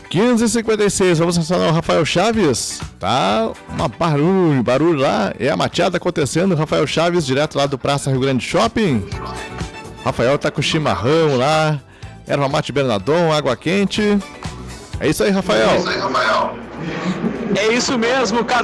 15h56, vamos acionar o Rafael Chaves. Tá uma barulho lá. É a mateada acontecendo. Rafael Chaves, direto lá do Praça Rio Grande Shopping. Rafael tá com chimarrão lá, erva mate Bernardon, água quente. É isso aí, Rafael. É isso mesmo, cara.